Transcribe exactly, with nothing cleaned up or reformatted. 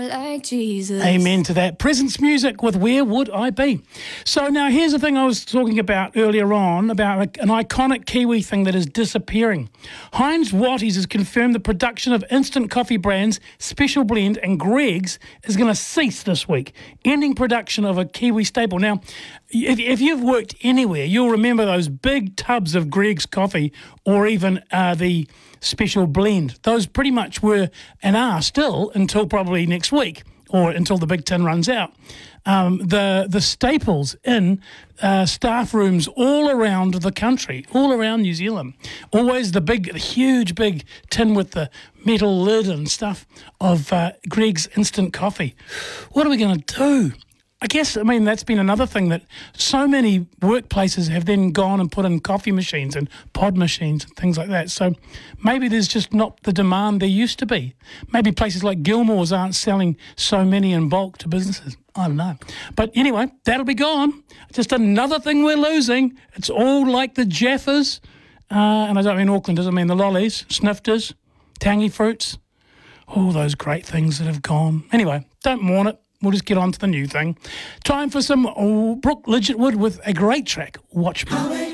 like Jesus. Amen to that. Presence music with Where Would I Be? So now here's the thing I was talking about earlier on, about an iconic Kiwi thing that is disappearing. Heinz Watties has confirmed the production of instant coffee brands Special Blend and Greggs is going to cease this week, ending production of a Kiwi staple. Now, if, if you've worked anywhere, you'll remember those big tubs of Greggs coffee, or even uh, the Special Blend. Those pretty much were and are still until probably next week, or until the big tin runs out. Um, the the staples in uh, staff rooms all around the country, all around New Zealand. Always the big, huge, big tin with the metal lid and stuff of uh, Greggs instant coffee. What are we going to do? I guess, I mean, that's been another thing, that so many workplaces have then gone and put in coffee machines and pod machines and things like that. So maybe there's just not the demand there used to be. Maybe places like Gilmore's aren't selling so many in bulk to businesses. I don't know. But anyway, that'll be gone. Just another thing we're losing. It's all like the Jaffas. Uh, and I don't mean Auckland, does I mean the lollies, snifters, tangy fruits. All those great things that have gone. Anyway, don't mourn it. We'll just get on to the new thing. Time for some oh, Brooke Lidgetwood with a great track, Watch Me.